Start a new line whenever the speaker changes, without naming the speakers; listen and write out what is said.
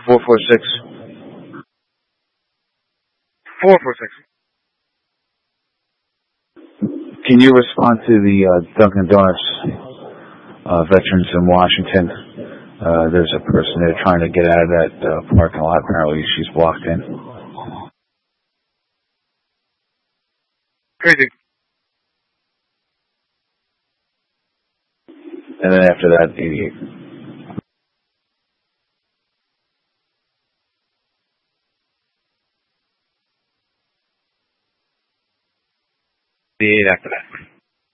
446. 446.
Can you respond to the Dunkin' Donuts veterans in Washington? There's a person there trying to get out of that parking lot. Apparently she's blocked in.
Crazy.
And then after that, 88.
88 after that.